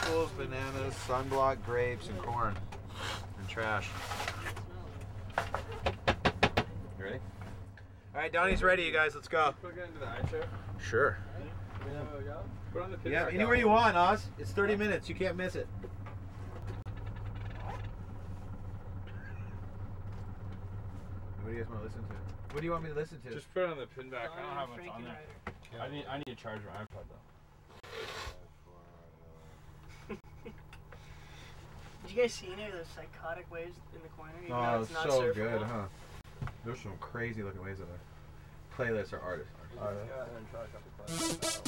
apples, bananas, sunblock, grapes, and corn. And trash. You ready? Alright, Donnie's ready, you guys. Let's go. Put it into the high chair. Sure. Put on the pin. Yeah, anywhere you want, Oz. It's 30 minutes. You can't miss it. What do you guys want to listen to? What do you want me to listen to? Just put it on the pin back. I don't have much on there. I need to charge my iPod though. Did you guys see any of those psychotic waves in the corner? Even though Oh, it's not so surfable? good, huh? There's some crazy looking waves in there. Playlists are artists. Yeah, and try a couple